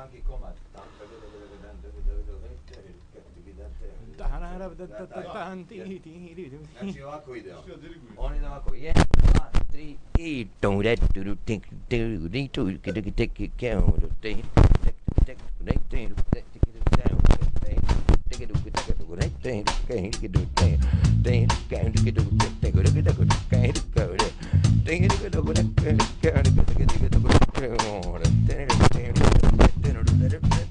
funky combat. Znači ovako ide. On ide ovako. 1, 2, 3 i